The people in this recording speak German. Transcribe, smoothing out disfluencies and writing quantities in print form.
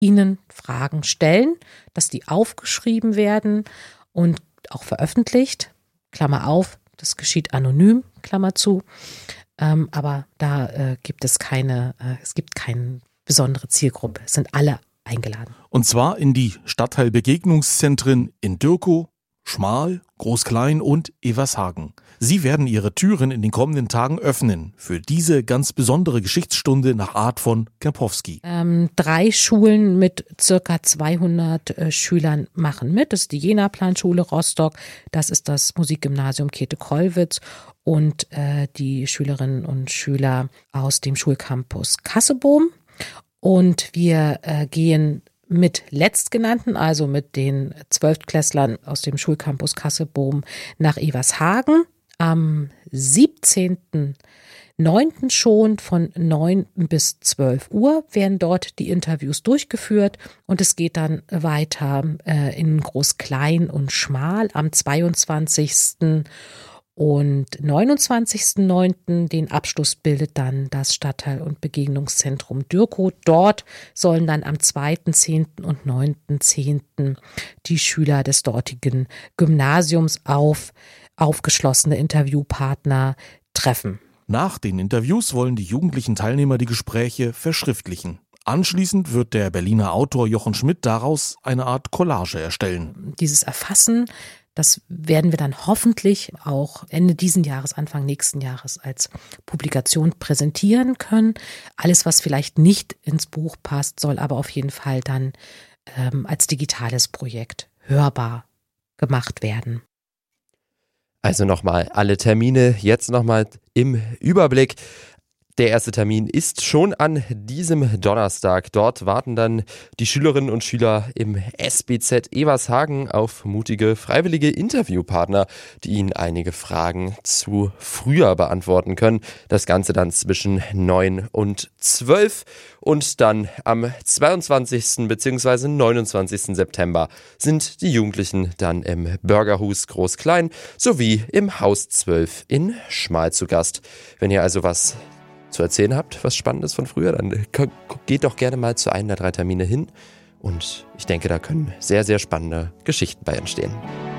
ihnen Fragen stellen, dass die aufgeschrieben werden und auch veröffentlicht. Klammer auf, das geschieht anonym, Klammer zu. Aber da gibt es keine besondere Zielgruppe. Es sind alle eingeladen. Und zwar in die Stadtteilbegegnungszentren in Dürkow, Schmal, Groß-Klein und Evershagen. Sie werden ihre Türen in den kommenden Tagen öffnen für diese ganz besondere Geschichtsstunde nach Art von Kempowski. 3 Schulen mit circa 200 Schülern machen mit. Das ist die Jena-Planschule Rostock, das ist das Musikgymnasium Käthe-Kollwitz und die Schülerinnen und Schüler aus dem Schulcampus Kassebohm. Und wir gehen mit Letztgenannten, also mit den 12-Klässlern aus dem Schulcampus Kassebohm nach Evershagen. Am 17.09. schon von 9 bis 12 Uhr werden dort die Interviews durchgeführt und es geht dann weiter in Groß-Klein und Schmal am 22. und 29.09. Den Abschluss bildet dann das Stadtteil- und Begegnungszentrum Dürkow. Dort sollen dann am 2.10. und 9.10. die Schüler des dortigen Gymnasiums aufgeschlossene Interviewpartner treffen. Nach den Interviews wollen die jugendlichen Teilnehmer die Gespräche verschriftlichen. Anschließend wird der Berliner Autor Jochen Schmidt daraus eine Art Collage erstellen. Dieses Erfassen, das werden wir dann hoffentlich auch Ende diesen Jahres, Anfang nächsten Jahres als Publikation präsentieren können. Alles, was vielleicht nicht ins Buch passt, soll aber auf jeden Fall dann als digitales Projekt hörbar gemacht werden. Also nochmal alle Termine, jetzt nochmal im Überblick. Der erste Termin ist schon an diesem Donnerstag. Dort warten dann die Schülerinnen und Schüler im SBZ Evershagen auf mutige, freiwillige Interviewpartner, die ihnen einige Fragen zu früher beantworten können. Das Ganze dann zwischen 9 und 12. Und dann am 22. bzw. 29. September sind die Jugendlichen dann im Bürgerhus Groß-Klein sowie im Haus 12 in Schmal zu Gast. Wenn ihr also was zu erzählen habt, was Spannendes von früher, dann geht doch gerne mal zu einem der 3 Termine hin und ich denke, da können sehr, sehr spannende Geschichten bei entstehen.